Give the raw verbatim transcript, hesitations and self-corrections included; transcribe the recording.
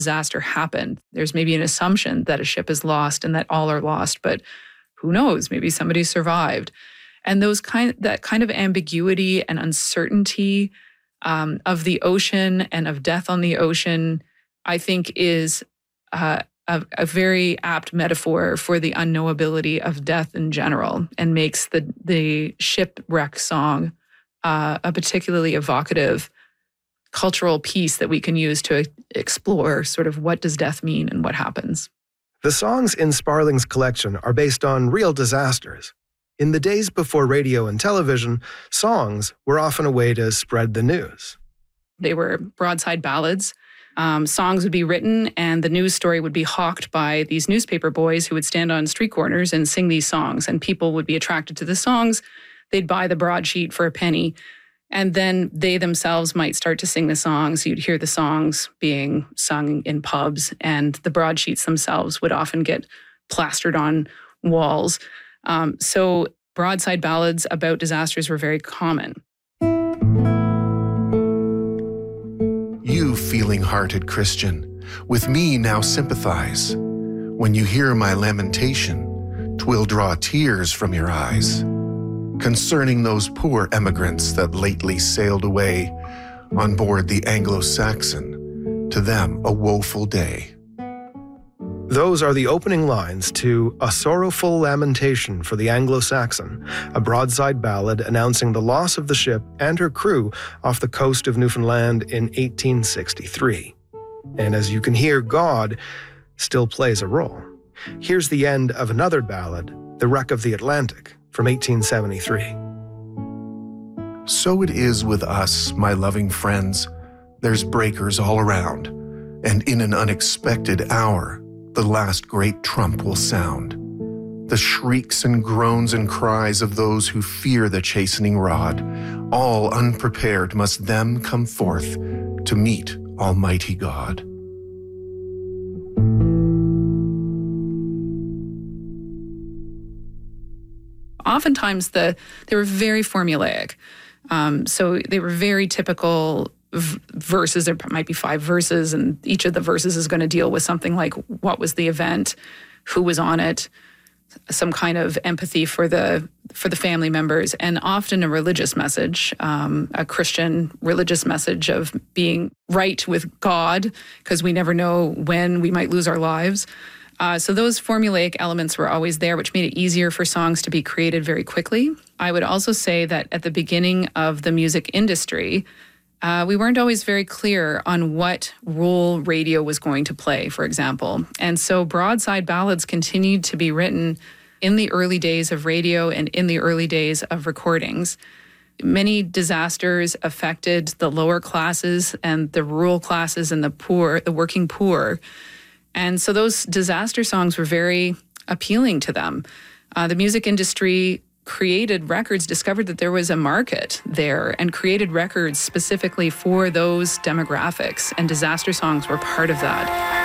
disaster happened. There's maybe an assumption that a ship is lost and that all are lost, but who knows? Maybe somebody survived. And those kind, that kind of ambiguity and uncertainty um, of the ocean and of death on the ocean, I think is uh, a, a very apt metaphor for the unknowability of death in general, and makes the the shipwreck song uh, a particularly evocative cultural piece that we can use to explore sort of what does death mean and what happens. The songs in Sparling's collection are based on real disasters. In the days before radio and television, songs were often a way to spread the news. They were broadside ballads. Um, songs would be written and the news story would be hawked by these newspaper boys who would stand on street corners and sing these songs, and people would be attracted to the songs. They'd buy the broadsheet for a penny, and then they themselves might start to sing the songs. You'd hear the songs being sung in pubs, and the broadsheets themselves would often get plastered on walls. Um, so broadside ballads about disasters were very common. You feeling-hearted Christian, with me now sympathize. When you hear my lamentation, 'twill draw tears from your eyes. Concerning those poor emigrants that lately sailed away on board the Anglo-Saxon, to them a woeful day. Those are the opening lines to A Sorrowful Lamentation for the Anglo-Saxon, a broadside ballad announcing the loss of the ship and her crew off the coast of Newfoundland in eighteen sixty-three. And as you can hear, God still plays a role. Here's the end of another ballad, The Wreck of the Atlantic, from eighteen seventy-three. So it is with us, my loving friends. There's breakers all around, and in an unexpected hour, the last great trump will sound. The shrieks and groans and cries of those who fear the chastening rod, all unprepared must them come forth to meet Almighty God. Oftentimes, the they were very formulaic. Um, so they were very typical v- verses. There might be five verses, and each of the verses is going to deal with something like what was the event, who was on it, some kind of empathy for the for the family members, and often a religious message, um, a Christian religious message of being right with God, because we never know when we might lose our lives. Uh, so those formulaic elements were always there, which made it easier for songs to be created very quickly. I would also say that at the beginning of the music industry, uh, we weren't always very clear on what role radio was going to play, for example. And so broadside ballads continued to be written in the early days of radio and in the early days of recordings. Many disasters affected the lower classes and the rural classes and the poor, the working poor. And so those disaster songs were very appealing to them. Uh, the music industry created records, discovered that there was a market there, and created records specifically for those demographics, and disaster songs were part of that.